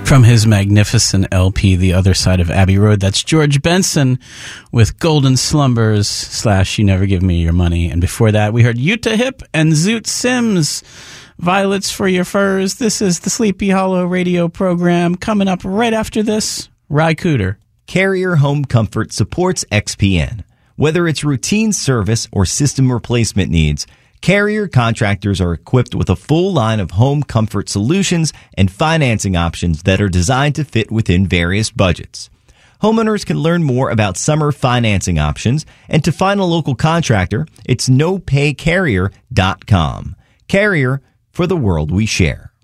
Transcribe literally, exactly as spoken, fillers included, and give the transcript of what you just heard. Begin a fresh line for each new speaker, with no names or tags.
From his magnificent L P, The Other Side of Abbey Road, that's George Benson with Golden Slumbers slash You Never Give Me Your Money. And before that, we heard Utah Hip and Zoot Sims, Violets for Your Furs. This is the Sleepy Hollow radio program. Coming up right after this, Ry Cooder.
Carrier Home Comfort supports X P N. Whether it's routine service or system replacement needs, Carrier contractors are equipped with a full line of home comfort solutions and financing options that are designed to fit within various budgets. Homeowners can learn more about summer financing options, and to find a local contractor, it's no pay carrier dot com. Carrier, for the world we share.